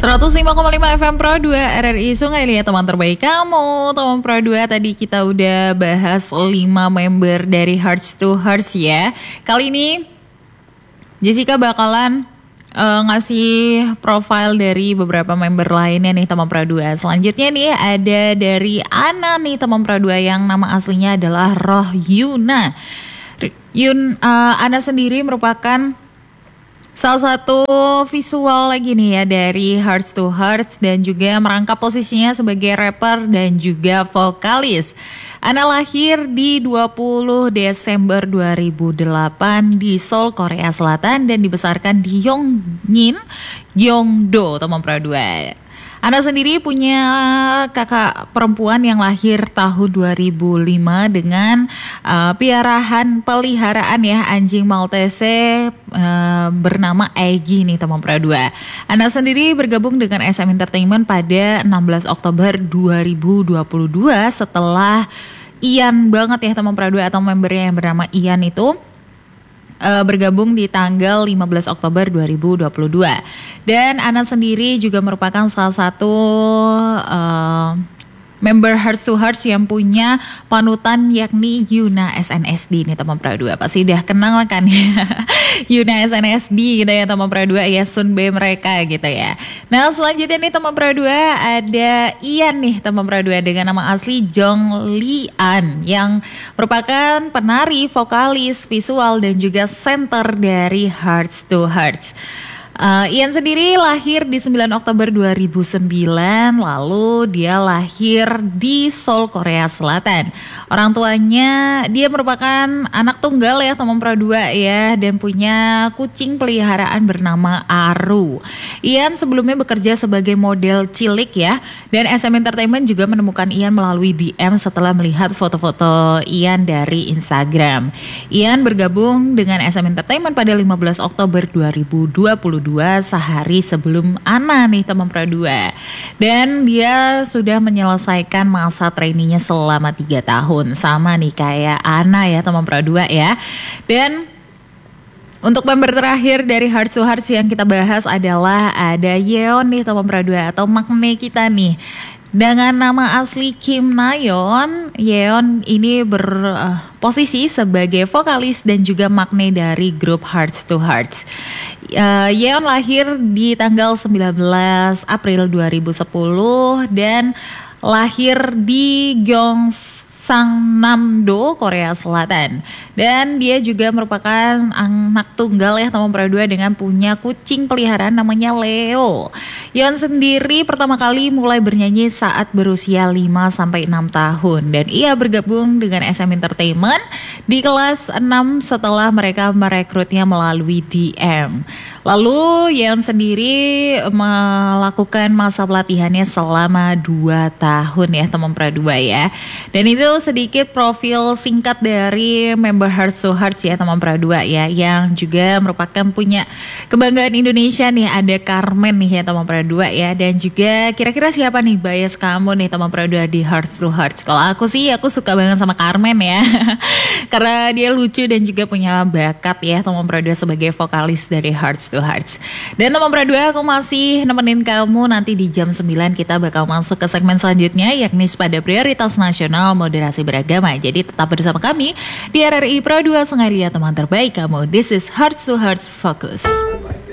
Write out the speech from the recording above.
105,5 FM Pro 2 RRI Sungai Liat, teman terbaik kamu. Teman Pro 2, tadi kita udah bahas 5 member dari Hearts to Hearts ya. Kali ini Jessica bakalan ngasih profile dari beberapa member lainnya nih teman Pro 2. Selanjutnya nih ada dari Ana nih teman Pro 2 yang nama aslinya adalah Rohyuna. Ana sendiri merupakan salah satu visual lagi nih ya dari Hearts to Hearts dan juga merangkap posisinya sebagai rapper dan juga vokalis. Ana lahir di 20 Desember 2008 di Seoul, Korea Selatan dan dibesarkan di Yongin, Gyeongdo, teman Pro 2. Ana sendiri punya kakak perempuan yang lahir tahun 2005 dengan peliharaan ya anjing Maltese bernama Egy nih teman Pro 2. Ana sendiri bergabung dengan SM Entertainment pada 16 Oktober 2022 setelah Ian banget ya teman Pro 2 atau membernya yang bernama Ian itu bergabung di tanggal 15 Oktober 2022. Dan Ana sendiri juga merupakan salah satu member Hearts to Hearts yang punya panutan yakni Yuna SNSD nih teman Pro 2. Pasti udah kenal kan ya Yuna SNSD gitu ya teman Pro 2 ya, Sunbae mereka gitu ya. Nah selanjutnya nih teman Pro 2 ada Ian nih teman Pro 2 dengan nama asli Jong Lian yang merupakan penari, vokalis, visual dan juga center dari Hearts to Hearts. Ian sendiri lahir di 9 Oktober 2009, lalu dia lahir di Seoul, Korea Selatan. Orang tuanya, dia merupakan anak tunggal ya teman Pro 2 ya, dan punya kucing peliharaan bernama Aru. Ian sebelumnya bekerja sebagai model cilik ya, dan SM Entertainment juga menemukan Ian melalui DM setelah melihat foto-foto Ian dari Instagram. Ian bergabung dengan SM Entertainment pada 15 Oktober 2022 sehari sebelum Ana nih teman Pro 2. Dan dia sudah menyelesaikan masa trainingnya selama 3 tahun. Sama nih kayak Ana ya teman Pro 2 ya. Dan untuk member terakhir dari Hearts to Hearts yang kita bahas adalah ada Yeon nih teman Pro 2 atau makne kita nih. Dengan nama asli Kim Nayeon, Yeon ini berposisi sebagai vokalis dan juga makne dari grup Hearts to Hearts. Yeon lahir di tanggal 19 April 2010 dan lahir di Gyeongsangnam-do, Korea Selatan. Dan dia juga merupakan anak tunggal ya teman Pro 2 dengan punya kucing peliharaan namanya Leo. Yeon sendiri pertama kali mulai bernyanyi saat berusia 5-6 tahun dan ia bergabung dengan SM Entertainment di kelas 6 setelah mereka merekrutnya melalui DM. Lalu Yeon sendiri melakukan masa pelatihannya selama 2 tahun ya teman Pro 2 ya. Dan itu sedikit profil singkat dari member Hearts to Hearts ya teman Pro 2 ya, yang juga merupakan punya kebanggaan Indonesia nih. Ada Carmen nih ya teman Pro 2 ya, dan juga kira-kira siapa nih bias kamu nih teman Pro 2 di Hearts to Hearts? Kalau aku sih aku suka banget sama Carmen ya karena dia lucu dan juga punya bakat ya teman Pro 2 sebagai vokalis dari Hearts to Hearts. Dan teman Pro 2, aku masih nemenin kamu nanti di jam 9 kita bakal masuk ke segmen selanjutnya yakni pada prioritas nasional moderasi beragama. Jadi tetap bersama kami di RRI Pro 2 Sungai Liat, teman terbaik kamu. This is Hearts to Hearts Focus.